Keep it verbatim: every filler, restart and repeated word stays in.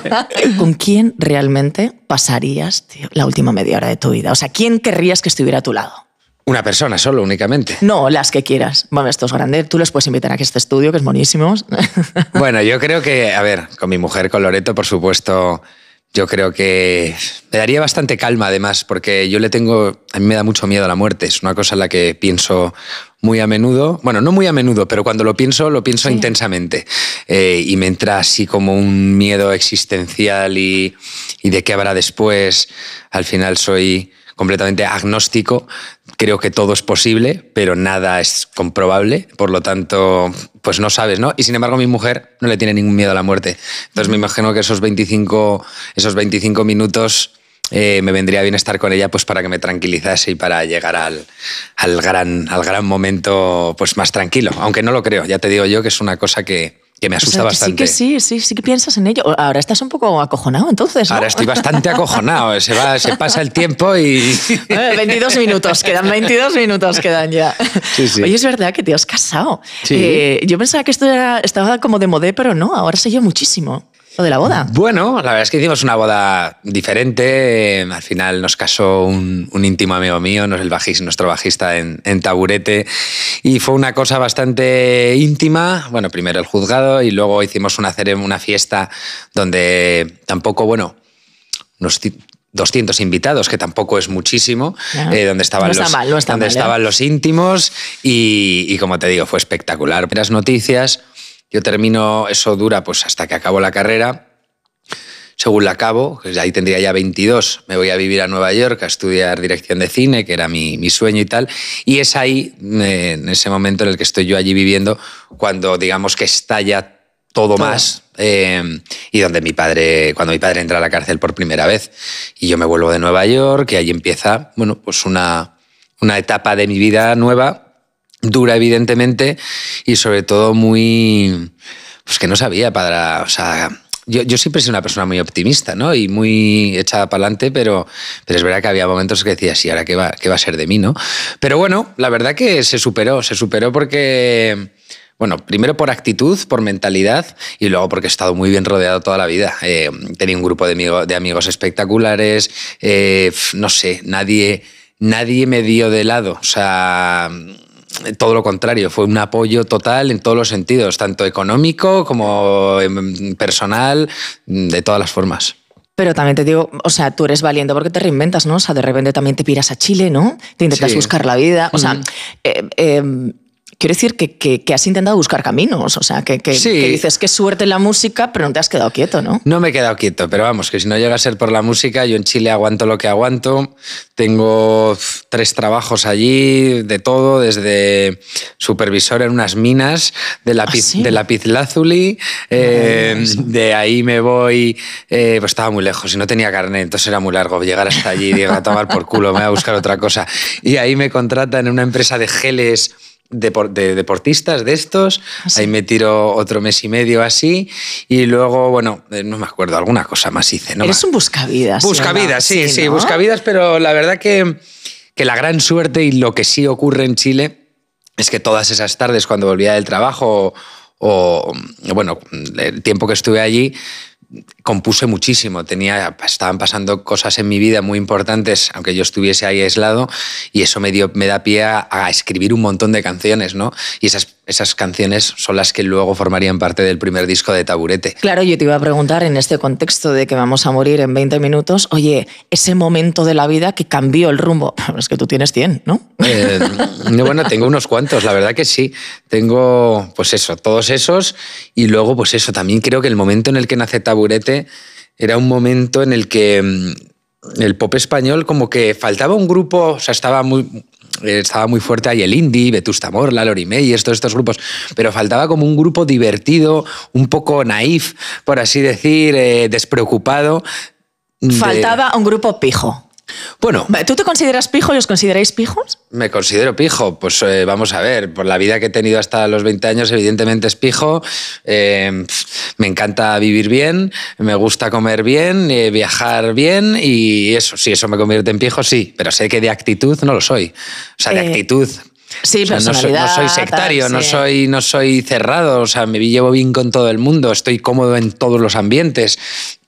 ¿Con quién realmente pasarías, tío, la última media hora de tu vida? O sea, ¿quién querrías que estuviera a tu lado? Una persona solo, únicamente. No, las que quieras. Bueno, esto es grande. Tú les puedes invitar aquí a este estudio, que es buenísimo. Bueno, yo creo que, a ver, con mi mujer, con Loreto, por supuesto, yo creo que me daría bastante calma, además, porque yo le tengo, a mí me da mucho miedo a la muerte. Es una cosa en la que pienso muy a menudo. Bueno, no muy a menudo, pero cuando lo pienso, lo pienso sí. intensamente. Eh, y me entra así como un miedo existencial y, y de qué habrá después. Al final soy completamente agnóstico. Creo que todo es posible, pero nada es comprobable. Por lo tanto, pues no sabes, ¿no? Y sin embargo, mi mujer no le tiene ningún miedo a la muerte. Entonces me imagino que esos veinticinco, esos veinticinco minutos eh, me vendría bien estar con ella, pues para que me tranquilizase y para llegar al, al, gran, al gran momento pues más tranquilo. Aunque no lo creo, ya te digo yo que es una cosa que... que me asusta, o sea, que bastante. Sí que sí, sí, sí que piensas en ello. Ahora estás un poco acojonado, entonces, ¿no? Ahora estoy bastante acojonado. Se, va, se pasa el tiempo y... veintidós minutos, quedan veintidós minutos, quedan ya. Sí, sí. Oye, es verdad que te has casado. Sí. Eh, yo pensaba que esto era, estaba como de modé, pero no, ahora se lleva muchísimo. Lo de la boda. Bueno, la verdad es que hicimos una boda diferente. Al final nos casó un, un íntimo amigo mío, el bajista, nuestro bajista en, en Taburete. Y fue una cosa bastante íntima. Bueno, primero el juzgado y luego hicimos una, una fiesta donde tampoco, bueno, unos doscientos invitados, que tampoco es muchísimo, no, eh, donde estaban, no está los, mal, no está donde mal, estaban ¿eh? los íntimos y, y, como te digo, fue espectacular. Primeras noticias... Yo termino, eso dura pues hasta que acabo la carrera. Según la acabo, pues ahí tendría ya veintidós, me voy a vivir a Nueva York a estudiar dirección de cine, que era mi, mi sueño y tal. Y es ahí, eh, en ese momento en el que estoy yo allí viviendo, cuando digamos que estalla todo, todo. más. Eh, y donde mi padre, cuando mi padre entra a la cárcel por primera vez. Y yo me vuelvo de Nueva York y ahí empieza, bueno, pues una, una etapa de mi vida nueva. Dura, evidentemente, y sobre todo muy... Pues que no sabía para... O sea, yo, yo siempre soy una persona muy optimista, ¿no? Y muy echada para adelante, pero, pero es verdad que había momentos que decía, sí, ¿ahora qué va, qué va a ser de mí, no? Pero bueno, la verdad que se superó, se superó porque... Bueno, primero por actitud, por mentalidad y luego porque he estado muy bien rodeado toda la vida. Eh, tenía un grupo de, amigo, de amigos espectaculares, eh, no sé, nadie, nadie me dio de lado, o sea... Todo lo contrario, fue un apoyo total en todos los sentidos, tanto económico como personal, de todas las formas. Pero también te digo, o sea, tú eres valiente porque te reinventas, ¿no? O sea, de repente también te piras a Chile, ¿no? Te intentas sí. buscar la vida. O sea, mm. eh, eh, quiero decir que, que, que has intentado buscar caminos. O sea, que, que, sí. que dices qué suerte en la música, pero no te has quedado quieto, ¿no? No me he quedado quieto, pero vamos, que si no llega a ser por la música, yo en Chile aguanto lo que aguanto. Tengo tres trabajos allí, de todo, desde supervisor en unas minas de, lapiz, ¿Ah, sí? de lapislázuli. Eh, de ahí me voy, eh, pues estaba muy lejos y no tenía carnet, entonces era muy largo llegar hasta allí y digo, a tomar por culo, me voy a buscar otra cosa. Y ahí me contratan en una empresa de geles de, de deportistas de estos, ¿Ah, sí? Ahí me tiro otro mes y medio así y luego, bueno, no me acuerdo, alguna cosa más hice. ¿No? Eres un buscavidas. Buscavidas, sí, sí, sí, sí ¿no? buscavidas, pero la verdad que, que la gran suerte y lo que sí ocurre en Chile es que todas esas tardes cuando volvía del trabajo o, o bueno, el tiempo que estuve allí, compuse muchísimo, tenía, estaban pasando cosas en mi vida muy importantes, aunque yo estuviese ahí aislado, y eso me, dio, me da pie a, a escribir un montón de canciones, ¿no? Y esas, esas canciones son las que luego formarían parte del primer disco de Taburete. Claro, yo te iba a preguntar en este contexto de que vamos a morir en veinte minutos, oye, ese momento de la vida que cambió el rumbo, es que tú tienes cien, ¿no? Eh, bueno, tengo unos cuantos, la verdad que sí. Tengo, pues eso, todos esos, y luego, pues eso, también creo que el momento en el que nace Taburete era un momento en el que el pop español como que faltaba un grupo, o sea, estaba muy, estaba muy fuerte ahí el indie, Vetusta Morla, Lori Meyers, todos estos grupos, pero faltaba como un grupo divertido, un poco naif, por así decir, eh, despreocupado. Faltaba de... un grupo pijo. Bueno, ¿tú te consideras pijo y os consideráis pijos? Me considero pijo, pues eh, vamos a ver, por la vida que he tenido hasta los veinte años, evidentemente es pijo, eh, me encanta vivir bien, me gusta comer bien, eh, viajar bien y eso, sí, eso me convierte en pijo, sí, pero sé que de actitud no lo soy, o sea, de eh... actitud... Sí, o sea, no, soy, no soy sectario, tal, sí. no, soy, no soy cerrado, o sea, me llevo bien con todo el mundo, estoy cómodo en todos los ambientes.